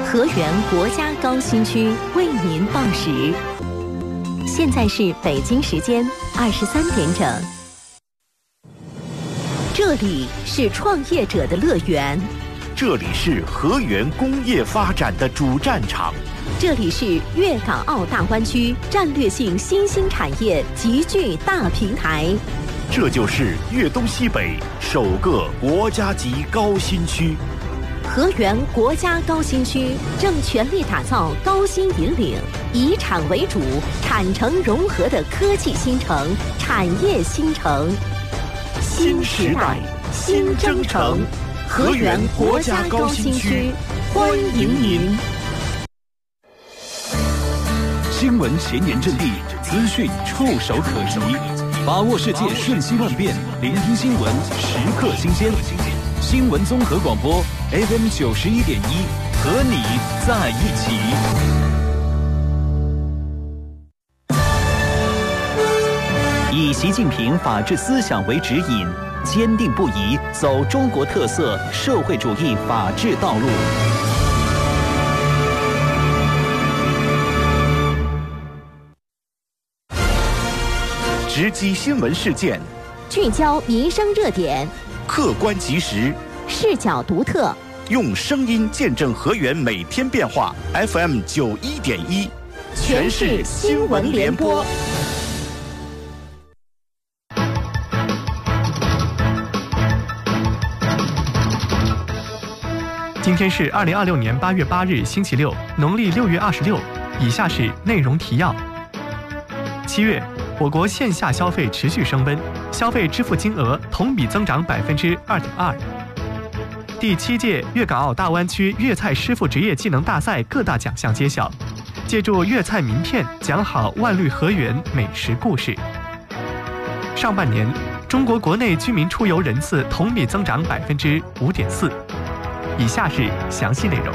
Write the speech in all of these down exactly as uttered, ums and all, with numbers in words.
河源国家高新区为您报时。现在是北京时间二十三点整。这里是创业者的乐园， 这里是河源工业发展的主战场， 这里是粤港澳大湾区战略性新兴产业集聚大平台， 这就是粤东西北首个国家级高新区。 河源国家高新区正全力打造高新引领、以产为主、产城融合的科技新城、产业新城。 新时代新征程，河源国家高新区欢迎您。 新闻前沿阵地，资讯触手可及，把握世界瞬息万变，聆听新闻时刻新鲜。新闻综合广播 F M 九十一点一，和你在一起。以习近平法治思想为指引，坚定不移走中国特色社会主义法治道路。 直击新闻事件， 聚焦民生热点， 客观及时， 视角独特， 用声音见证河源每天变化。F M 九一点一， 全市新闻联播。 今天是二零二六年八月八日，星期六，农历六月二十六。以下是内容提要：七月，我国线下消费持续升温，消费支付金额同比增长百分之二点二。第七届粤港澳大湾区粤菜师傅职业技能大赛各大奖项揭晓，借助粤菜名片讲好万绿河源美食故事。上半年，中国国内居民出游人次同比增长百分之五点四。以下是详细内容。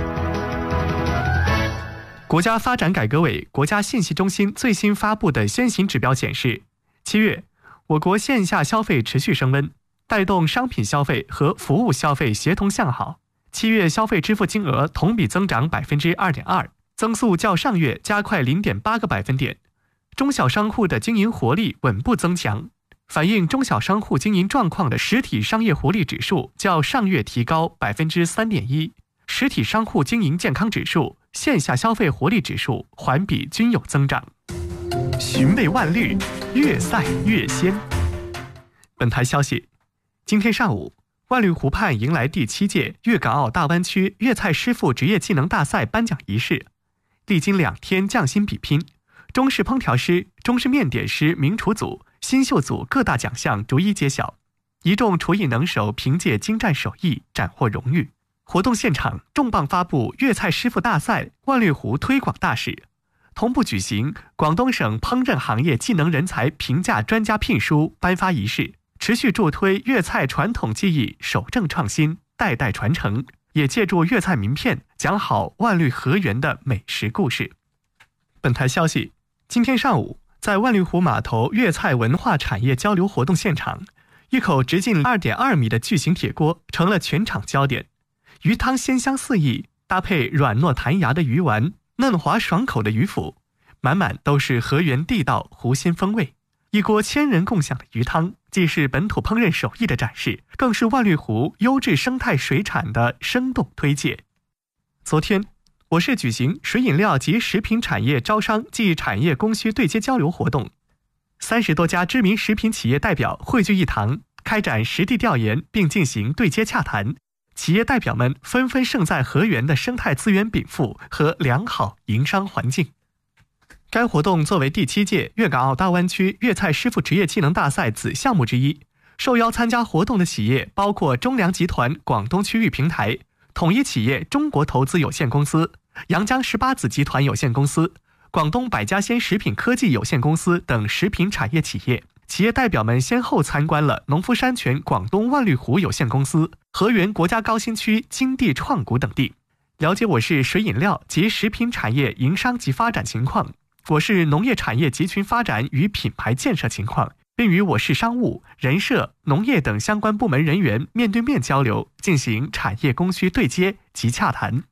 国家发展改革委、国家信息中心最新发布的先行指标显示，七月，我国线下消费持续升温，带动商品消费和服务消费协同向好。七月消费支付金额同比增长百分之二点二，增速较上月加快零点八个百分点。中小商户的经营活力稳步增强。反映中小商户经营状况的实体商业活力指数较上月提高百分之三点一，实体商户经营健康指数、线下消费活力指数环比均有增长。寻味万绿，越赛越鲜。本台消息，今天上午，万绿湖畔迎来第七届粤港澳大湾区粤菜师傅职业技能大赛颁奖仪式。历经两天匠心比拼，中式烹调师、中式面点师名厨组、新秀组各大奖项逐一揭晓，一众厨艺能手凭借精湛手艺斩获荣誉。活动现场重磅发布粤菜师傅大赛万绿湖推广大使，同步举行广东省烹饪行业技能人才评价专家聘书颁发仪式，持续助推粤菜传统技艺守正创新，代代传承，也借助粤菜名片讲好万绿河源的美食故事。本台消息，今天上午，在万绿湖码头粤菜文化产业交流活动现场，一口直径 二点二米的巨型铁锅成了全场焦点。鱼汤鲜香四溢，搭配软糯弹牙的鱼丸、嫩滑爽口的鱼腐，满满都是河源地道湖鲜风味。一锅千人共享的鱼汤，既是本土烹饪手艺的展示，更是万绿湖优质生态水产的生动推介。昨天，我市举行水饮料及食品产业招商暨产业供需对接交流活动，三十多家知名食品企业代表汇聚一堂，开展实地调研并进行对接洽谈。企业代表们纷纷盛赞河源的生态资源禀赋和良好营商环境。该活动作为第七届粤港澳大湾区粤菜师傅职业技能大赛子项目之一，受邀参加活动的企业包括中粮集团广东区域平台、统一企业中国投资有限公司、阳江十八子集团有限公司、广东百家鲜食品科技有限公司等食品产业企业。企业代表们先后参观了农夫山泉广东万绿湖有限公司、河源国家高新区金地创谷等地，了解我市水饮料及食品产业营商及发展情况，我市农业产业集群发展与品牌建设情况，并与我市商务、人社、农业等相关部门人员面对面交流，进行产业供需对接及洽谈。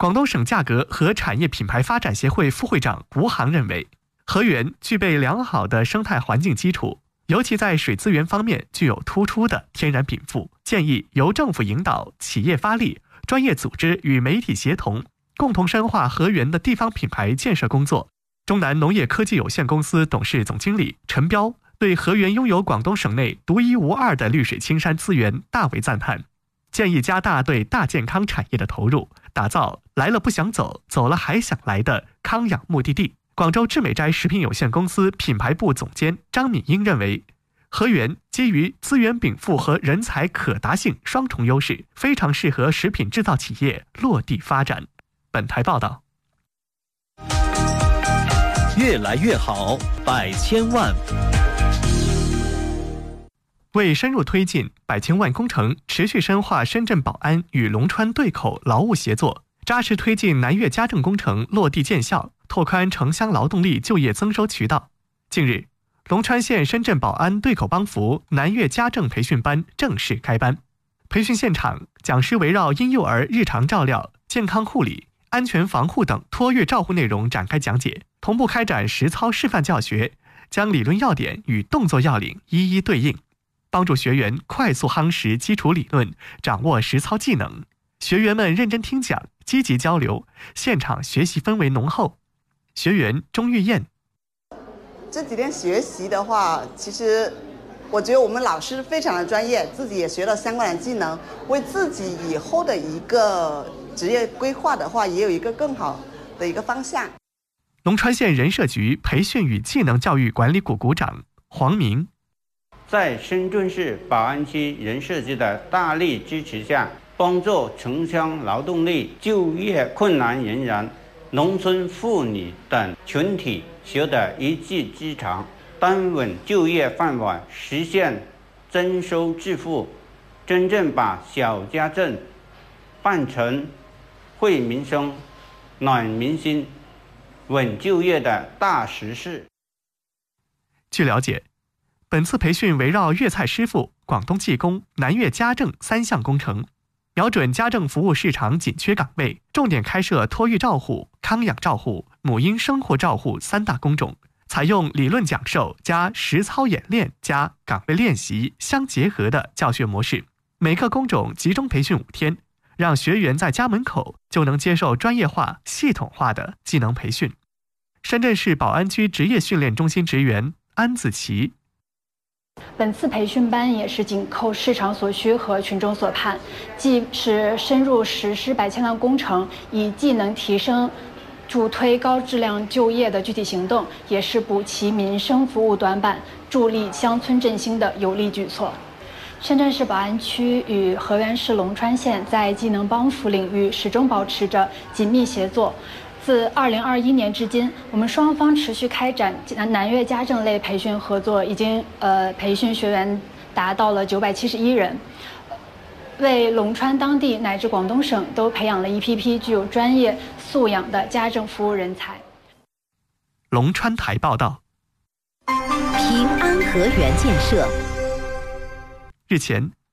广东省价格和产业品牌发展协会副会长吴航认为，河源具备良好的生态环境基础，尤其在水资源方面具有突出的天然禀赋，建议由政府引导、企业发力、专业组织与媒体协同，共同深化河源的地方品牌建设工作。中南农业科技有限公司董事总经理陈彪对河源拥有广东省内独一无二的绿水青山资源大为赞叹，建议加大对大健康产业的投入，打造来了不想走，走了还想来的康养目的地。广州智美斋食品有限公司品牌部总监张敏英认为，河源基于资源禀赋和人才可达性双重优势，非常适合食品制造企业落地发展。本台报道。 越来越好，百千万。 为深入推进百千万工程，持续深化深圳宝安与龙川对口劳务协作，扎实推进南粤家政工程落地见效，拓宽城乡劳动力就业增收渠道。近日，龙川县深圳宝安对口帮扶南粤家政培训班正式开班。培训现场，讲师围绕婴幼儿日常照料、健康护理、安全防护等托育照护内容展开讲解，同步开展实操示范教学，将理论要点与动作要领一一对应，帮助学员快速夯实基础理论，掌握实操技能。学员们认真听讲，积极交流，现场学习氛围浓厚。学员钟玉燕： 这几天学习的话，其实我觉得我们老师非常的专业，自己也学了相关的技能，为自己以后的一个职业规划的话，也有一个更好的一个方向。 龙川县人社局培训与技能教育管理股股长黄明： 在深圳市宝安区人社局的大力支持下，帮助城乡劳动力、就业困难人员、农村妇女等群体学得一技之长，当稳就业饭碗，实现增收致富，真正把小家政办成惠民生、暖民心、稳就业的大实事。 据了解，本次培训围绕粤菜师傅、广东技工、南粤家政三项工程，瞄准家政服务市场紧缺岗位，重点开设托育照护、康养照护、母婴生活照护三大工种，采用理论讲授加实操演练加岗位练习相结合的教学模式，每个工种集中培训五天，让学员在家门口就能接受专业化、系统化的技能培训。深圳市宝安区职业训练中心职员安子琪： 本次培训班也是紧扣市场所需和群众所盼，既是深入实施百千万工程，以技能提升助推高质量就业的具体行动，也是补齐民生服务短板、助力乡村振兴的有力举措。深圳市宝安区与河源市龙川县在技能帮扶领域始终保持着紧密协作。自二零二一年至今，我们双方持续开展南粤家政类培训合作，已经呃培训学员达到了九百七十一人，为龙川当地乃至广东省都培养了一批批具有专业素养的家政服务人才。 龙川台报道。 平安河源建设。 日前，